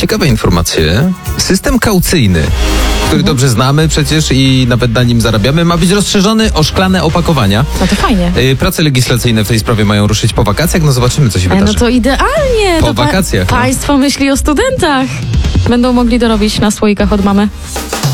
ciekawe informacje. System kaucyjny, który dobrze znamy przecież i nawet na nim zarabiamy, ma być rozszerzony o szklane opakowania. No to fajnie. Prace legislacyjne w tej sprawie mają ruszyć po wakacjach. No zobaczymy, co się wydarzy. No to idealnie. Po to wakacjach. Państwo myśli o studentach. Będą mogli dorobić na słoikach od mamy.